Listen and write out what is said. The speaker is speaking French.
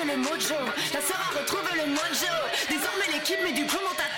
Le mojo, la sœur a retrouvé le mojo. Désormais l'équipe met du commentateur.